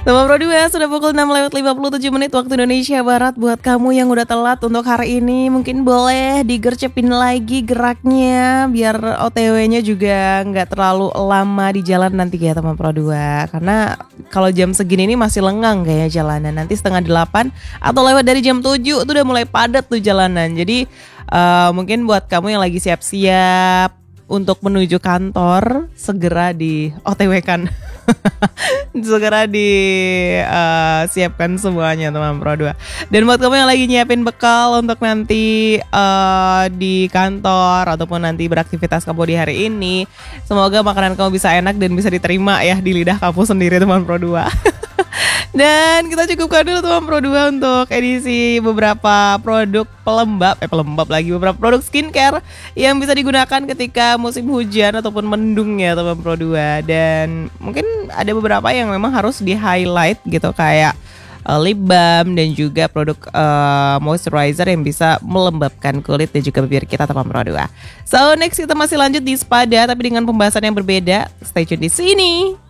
Teman Pro 2 sudah pukul 6:57 waktu Indonesia Barat. Buat kamu yang udah telat untuk hari ini, mungkin boleh digercepin lagi geraknya biar OTW-nya juga nggak terlalu lama di jalan nanti ya teman Pro 2. Karena kalau jam segini ini masih lengang kayaknya jalanan. Nanti setengah 8 atau lewat dari jam 7 itu udah mulai padat tuh jalanan. Jadi mungkin buat kamu yang lagi siap-siap untuk menuju kantor, segera di OTW kan. Segera disiapkan semuanya teman Pro 2. Dan buat kamu yang lagi nyiapin bekal untuk nanti di kantor ataupun nanti beraktivitas kamu di hari ini, semoga makanan kamu bisa enak dan bisa diterima ya di lidah kamu sendiri teman Pro 2. Dan kita cukupkan dulu teman Pro 2 untuk edisi beberapa produk beberapa produk skincare yang bisa digunakan ketika musim hujan ataupun mendung ya teman Pro 2. Dan mungkin ada beberapa yang memang harus di highlight gitu, kayak lip balm dan juga produk moisturizer yang bisa melembabkan kulit dan juga bibir kita teman Pro 2. So next kita masih lanjut di Spada tapi dengan pembahasan yang berbeda. Stay tune di sini.